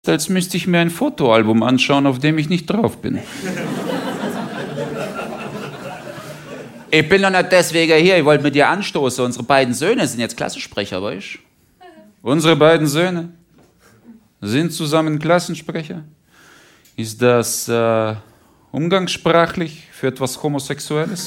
als müsste ich mir ein Fotoalbum anschauen, auf dem ich nicht drauf bin. Ich bin doch nicht deswegen hier, ich wollte mit dir anstoßen. Unsere beiden Söhne sind jetzt Klassensprecher, weißt du? Unsere beiden Söhne sind zusammen Klassensprecher. Ist das umgangssprachlich für etwas Homosexuelles?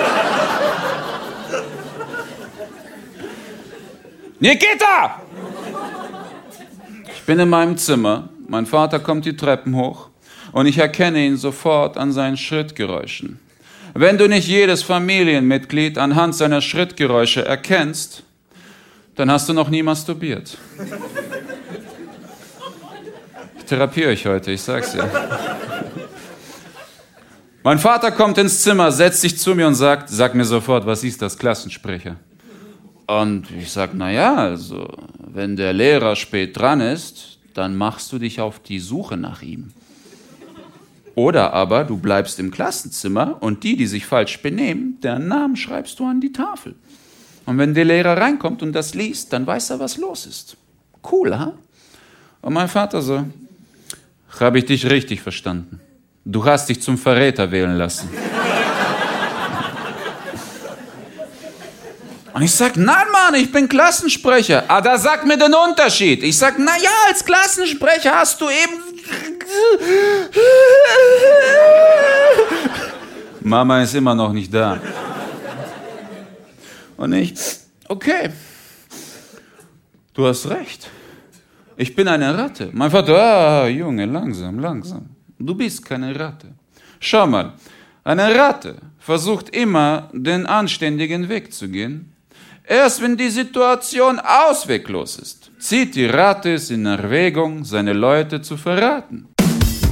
Nikita! Ich bin in meinem Zimmer, mein Vater kommt die Treppen hoch und ich erkenne ihn sofort an seinen Schrittgeräuschen. Wenn du nicht jedes Familienmitglied anhand seiner Schrittgeräusche erkennst, dann hast du noch nie masturbiert. Ich therapiere euch heute, ich sag's dir. Mein Vater kommt ins Zimmer, setzt sich zu mir und sagt, sag mir sofort, was ist das, Klassensprecher? Und ich sag, naja, also, wenn der Lehrer spät dran ist, dann machst du dich auf die Suche nach ihm. Oder aber du bleibst im Klassenzimmer und die sich falsch benehmen, deren Namen schreibst du an die Tafel. Und wenn der Lehrer reinkommt und das liest, dann weiß er, was los ist. Cool, ha? Und mein Vater so, habe ich dich richtig verstanden. Du hast dich zum Verräter wählen lassen. Und ich sag, nein, Mann, ich bin Klassensprecher. Ah, da sag mir den Unterschied. Ich sag, na ja, als Klassensprecher hast du eben... Mama ist immer noch nicht da. Und ich, okay, du hast recht. Ich bin eine Ratte. Mein Vater, Junge, langsam, langsam. Du bist keine Ratte. Schau mal, eine Ratte versucht immer, den anständigen Weg zu gehen. Erst wenn die Situation ausweglos ist, zieht die Ratte es in Erwägung, seine Leute zu verraten.